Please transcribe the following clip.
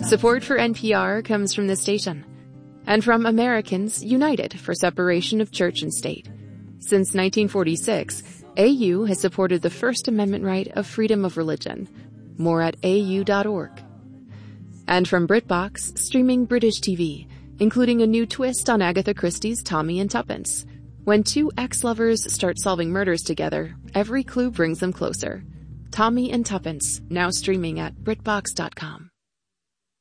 Support for NPR comes from this station and from Americans United for Separation of Church and State. Since 1946, AU has supported the First Amendment right of freedom of religion. More at au.org. And from BritBox, streaming British TV, including a new twist on Agatha Christie's Tommy and Tuppence. When two ex-lovers start solving murders together, every clue brings them closer. Tommy and Tuppence, now streaming at BritBox.com.